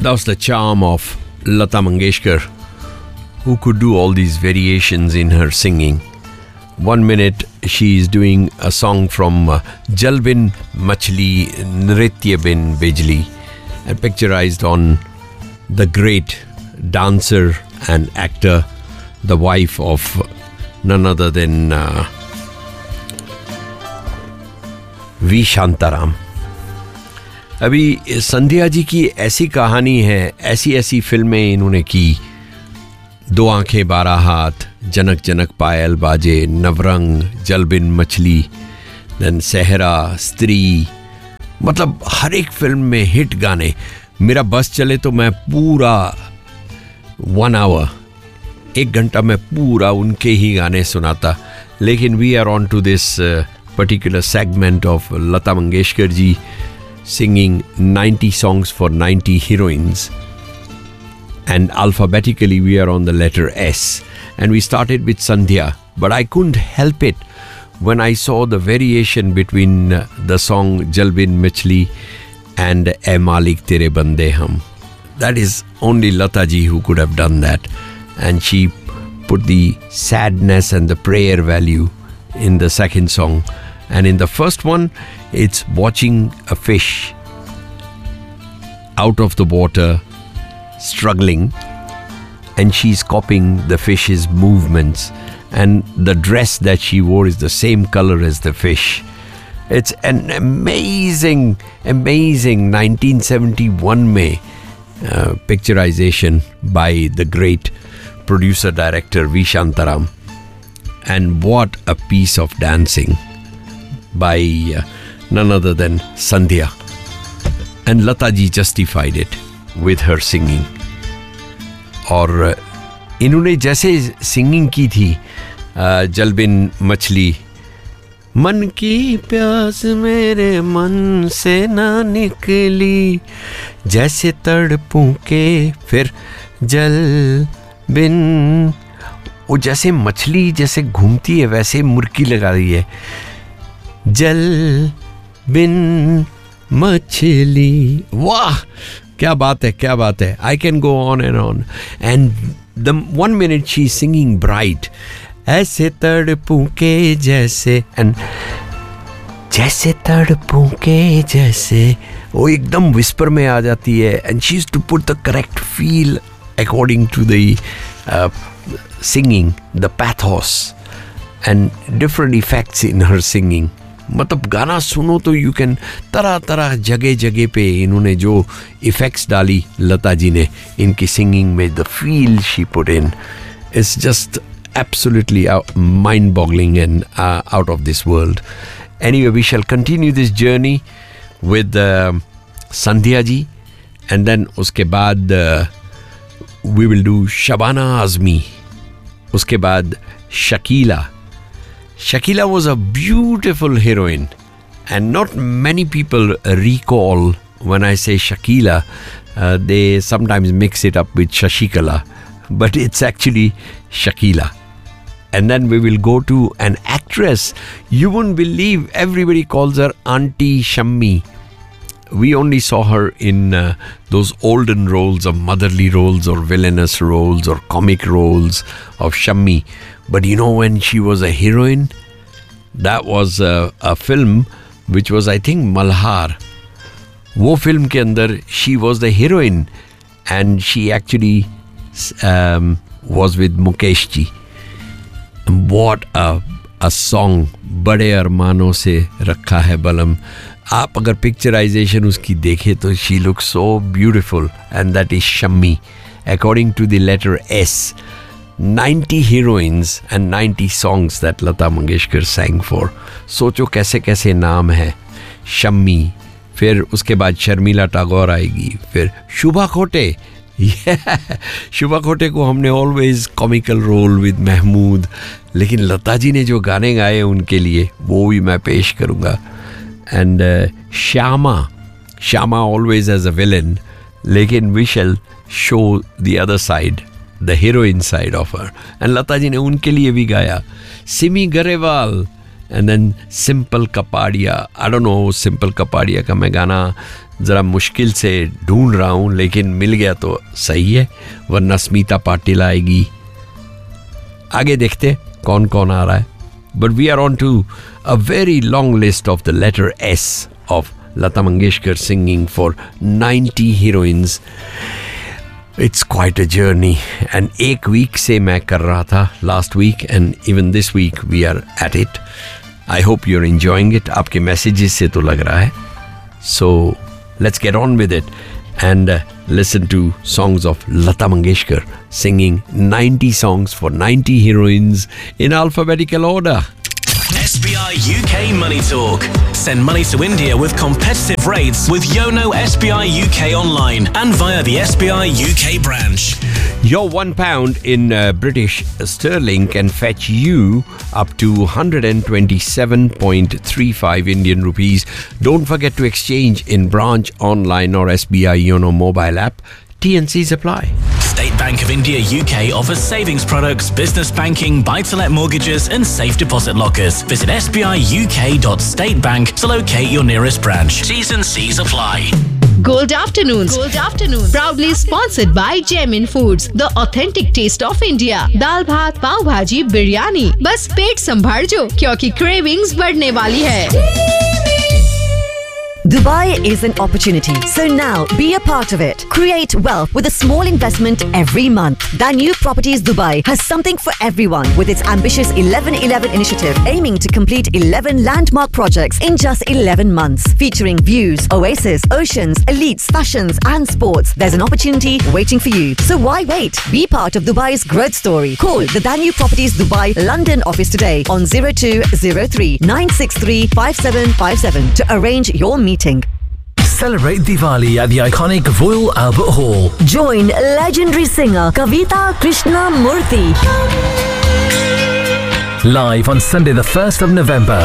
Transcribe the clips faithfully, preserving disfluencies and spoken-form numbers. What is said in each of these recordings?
That was the charm of Lata Mangeshkar, who could do all these variations in her singing. One minute she is doing a song from uh, Jal Bin Machli Nritya Bin Bijli, and picturized on the great dancer and actor, the wife of none other than uh, V. Shantaram. अभी संध्या जी की ऐसी कहानी है, ऐसी ऐसी फिल्में इन्होंने की, दो आंखें बारह हाथ, जनक जनक पायल बाजे, नवरंग, जल बिन मछली, देन सहरा, स्त्री, मतलब हर एक फिल्म में हिट गाने. मेरा बस चले तो मैं पूरा वन आवर एक घंटा में पूरा उनके ही गाने सुनाता. लेकिन we are on to this particular segment of Lata Mangeshkar ji singing ninety songs for ninety heroines, and alphabetically we are on the letter S, and we started with Sandhya, but I couldn't help it when I saw the variation between uh, the song Jal Bin Machli and Ae Malik Tere Bande Hum. That is only Lata ji who could have done that, and she put the sadness and the prayer value in the second song. And in the first one, it's watching a fish out of the water, struggling, and she's copying the fish's movements, and the dress that she wore is the same color as the fish. It's an amazing, amazing nineteen seventy-one May uh, picturization by the great producer-director V. Shantaram. And what a piece of dancing by uh, none other than Sandhya. And Lata ji justified it with her singing. और uh, इन्होंने जैसे singing की थी uh, जल बिन मछली, मन की प्यास मेरे मन से ना निकली, जैसे तड़पूं के फिर जल बिन, वो जैसे मछली जैसे घूमती है वैसे मुर्की लगा रही है, जल बिन मछली. वाह, क्या बात है, क्या बात है. I can go on and on. And the one minute she's singing bright, ऐसे तड़पूं के जैसे, and जैसे तड़पूं के जैसे, वो एकदम whisper में आ जाती है. And she used to put the correct feel according to the uh, singing, the pathos, and different effects in her singing. मतलब गाना सुनो तो यू कैन तरह तरह जगह जगह पे इन्होंने जो इफेक्ट्स डाली लता जी ने इनकी सिंगिंग में, the feel she put in is just absolutely mind boggling and out of this world. Anyway, we shall continue this journey with Sandhya ji, and then उसके बाद we will do Shabana Azmi, उसके बाद Shakeela. Shakila was a beautiful heroine, and not many people recall when I say Shakila. Uh, they sometimes mix it up with Shashikala, but it's actually Shakila. And then we will go to an actress. You wouldn't believe, everybody calls her Auntie Shammi. We only saw her in uh, those olden roles of motherly roles or villainous roles or comic roles of Shammi. But you know when she was a heroine? That was a, a film which was, I think, Malhar. वो film के अंदर she was the heroine, and she actually um, was with Mukesh ji. What a a song, बड़े अरमानों से रखा है बलम. आप अगर पिक्चराइजेशन उसकी देखें तो she looks so beautiful, and that is Shammi. According to the letter S, ninety heroines and ninety songs that Lata Mangeshkar sang for. सोचो कैसे कैसे नाम है. शम्मी, फिर उसके बाद शर्मिला टैगोर आएगी, फिर शुभा खोटे. शुभा खोटे को हमने always comical role with Mahmood, लेकिन लता जी ने जो गाने गाए उनके लिए वो भी मैं पेश करूँगा. And Shyama, Shyama always as a villain, लेकिन we shall show the other side, the heroine side of her. And Lata ji ने उनके लिए भी गाया. Simi Garewal and then simple Kapadia. I don't know simple Kapadia का मैं गाना ज़रा मुश्किल से ढूंढ रहा हूँ, लेकिन मिल गया तो सही है, वरना स्मिता पाटिल आएगी. आगे देखते कौन कौन आ रहा है. But we are on to a very long list of the letter S of Lata Mangeshkar singing for ninety heroines. It's quite a journey. And एक week से मैं कर रहा था last week and even this week we are at it. I hope you're enjoying it. आपके messages से तो लग रहा है. So let's get on with it and uh, listen to songs of Lata Mangeshkar singing ninety songs for ninety heroines in alphabetical order. S B I U K Money Talk. Send money to India with competitive rates with Yono S B I U K online and via the S B I U K branch. Your one pound in uh, British sterling can fetch you up to one hundred twenty-seven point three five Indian rupees. Don't forget to exchange in branch, online or S B I Yono mobile app. T and C's apply. State Bank of India U K offers savings products, business banking, buy-to-let mortgages and safe deposit lockers. Visit s b i u k dot state bank to locate your nearest branch. T's and C's apply. Gold Afternoons. Gold Afternoons. Proudly sponsored by Gemin Foods, the authentic taste of India. दाल भात, पाव भाजी, बिरयानी. बस पेट संभाल जो, क्योंकि cravings बढ़ने वाली है. Dubai is an opportunity, so now be a part of it. Create wealth with a small investment every month. Danube Properties Dubai has something for everyone with its ambitious eleven eleven initiative aiming to complete eleven landmark projects in just eleven months. Featuring views, oasis, oceans, elites, fashions and sports. There's an opportunity waiting for you. So why wait? Be part of Dubai's growth story. Call the Danube Properties Dubai London office today on zero two zero three nine six three five seven five seven to arrange your meeting. Celebrate Diwali at the iconic Royal Albert Hall. Join legendary singer Kavita Krishnamurthy Live on Sunday the first of November.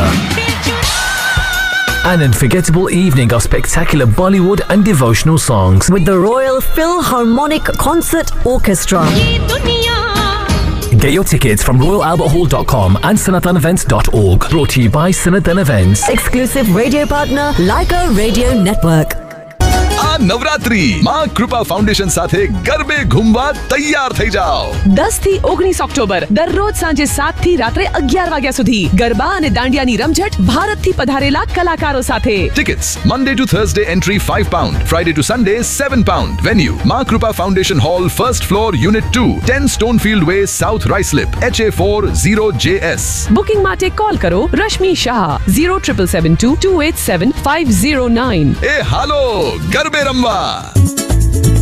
An unforgettable evening of spectacular Bollywood and devotional songs with the Royal Philharmonic Concert Orchestra. Get your tickets from royal albert hall dot com and sanatan events dot org. Brought to you by Sanatan Events. Exclusive radio partner Leica Radio Network. આ નવરાત્રી માં કૃપા foundation સાથે ગરબે ઘૂમવા તૈયાર થઈ જાઓ. દસ થી ઓગણીસ October દરરોજ સાંજે સાત થી રાત્રે અગિયાર વાગ્યા સુધી ગરબા અને દાંડિયાની રમઝટ ભારતથી પધારેલા કલાકારો સાથે. Tickets Monday to Thursday entry five pound, Friday to Sunday seven pound. Venue Ma Krupa Foundation Hall, first floor, Unit two, ten Stonefield Way, South Ruislip, H A four zero J S. Booking માટે call કરો Rashmi Shah zero seven seven two two eight seven five zero nine. એ હાલો ગરબે રમવા.